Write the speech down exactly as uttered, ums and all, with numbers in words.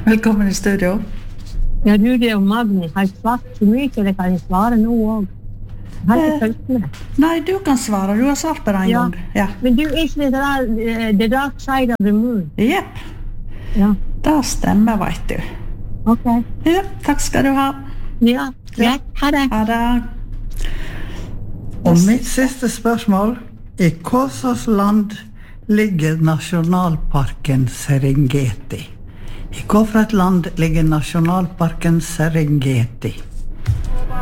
Velkommen i studio. Ja, du, det er jo Magni. Har jeg svart så mye, eller kan jeg svare nå også? Jeg har ikke følt med. Nei, du kan svare. Du har svart på det en Ja. gang. Ja. Men du, ikke det der, eh, the dark side of the moon. Jepp. Ja, Det stemmer, vet du. ok. Ja, takk skal du ha. Ja, greit. Ha det. Ha det. Og mitt siste spørsmål, i hva slags land ligger nasjonalparken Serengeti? I hva for et land ligger nasjonalparken Serengeti?